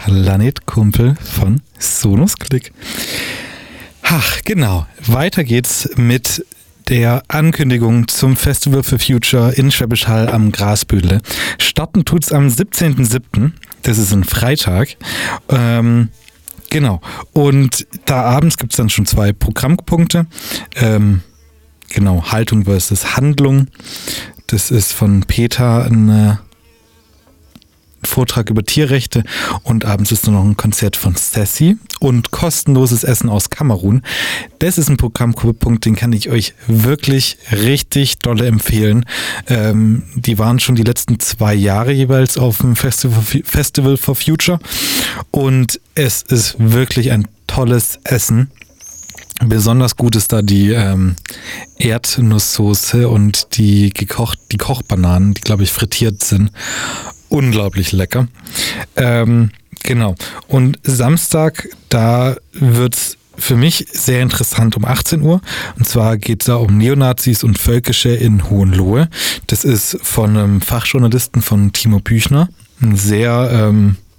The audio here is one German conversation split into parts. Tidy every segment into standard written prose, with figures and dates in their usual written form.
Planetkumpel von Sonusklick. Ach, genau. Weiter geht's mit der Ankündigung zum Festival for Future in Schwäbisch Hall am Grasbüdle. Starten tut's am 17.07. Das ist ein Freitag. Genau. Und da abends gibt's dann schon 2 Programmpunkte. Genau, Haltung versus Handlung. Das ist von Peter ein Vortrag über Tierrechte und abends ist noch ein Konzert von Sassy und kostenloses Essen aus Kamerun. Das ist ein Programmpunkt, den kann ich euch wirklich richtig dolle empfehlen. Die waren schon die letzten 2 Jahre jeweils auf dem Festival for Future und es ist wirklich ein tolles Essen. Besonders gut ist da die Erdnusssoße und die Kochbananen, die glaube ich frittiert sind. Unglaublich lecker. Genau. Und Samstag, da wird's für mich sehr interessant um 18 Uhr. Und zwar geht es da um Neonazis und Völkische in Hohenlohe. Das ist von einem Fachjournalisten von Timo Büchner. Ein sehr,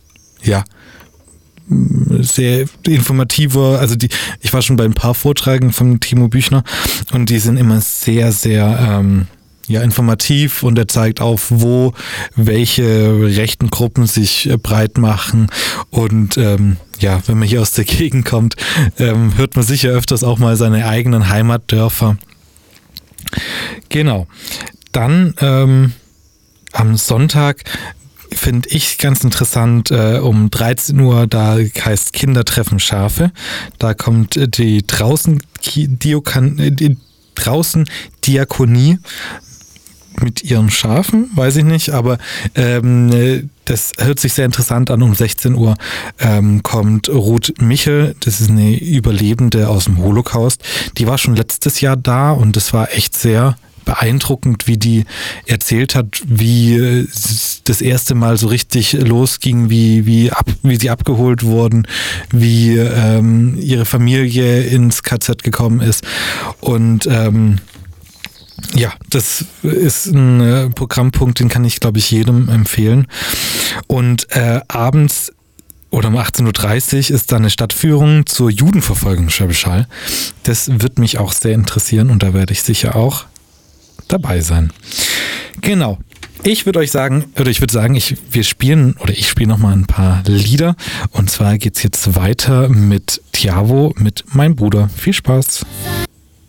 sehr informativer, also ich war schon bei ein paar Vorträgen von Timo Büchner und die sind immer sehr, sehr informativ und er zeigt auf, wo welche rechten Gruppen sich breit machen und wenn man hier aus der Gegend kommt, hört man sicher öfters auch mal seine eigenen Heimatdörfer. Genau. Dann am Sonntag finde ich ganz interessant, um 13 Uhr, da heißt Kinder treffen Schafe. Da kommt die Draußen-Diakonie mit ihren Schafen, weiß ich nicht, aber das hört sich sehr interessant an. Um 16 Uhr kommt Ruth Michel, das ist eine Überlebende aus dem Holocaust. Die war schon letztes Jahr da und das war echt sehr beeindruckend, wie die erzählt hat, wie das erste Mal so richtig losging, wie sie abgeholt wurden, wie ihre Familie ins KZ gekommen ist. Und das ist ein Programmpunkt, den kann ich, glaube ich, jedem empfehlen. Und abends oder um 18.30 Uhr ist da eine Stadtführung zur Judenverfolgung in Schwäbisch Hall. Das wird mich auch sehr interessieren und da werde ich sicher auch dabei sein. Genau. Ich würde sagen, ich spiele noch mal ein paar Lieder. Und zwar geht's jetzt weiter mit Tiavo, mit Mein Bruder. Viel Spaß.